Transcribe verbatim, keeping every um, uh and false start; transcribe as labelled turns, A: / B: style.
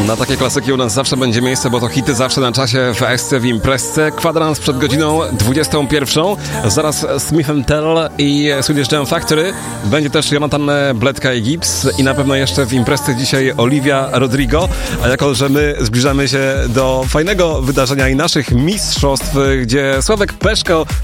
A: Na takie klasyki u nas zawsze będzie miejsce, bo to hity zawsze na czasie w S C w imprezce. Kwadrans przed godziną dwudziestą pierwszą. Zaraz Smith and Tell i Swedish Jam Factory. Będzie też Jonathan Bledka i Gibbs i na pewno jeszcze w imprezce dzisiaj Olivia Rodrigo. A jako, że my zbliżamy się do fajnego wydarzenia i naszych mistrzostw, gdzie Sławek Peszko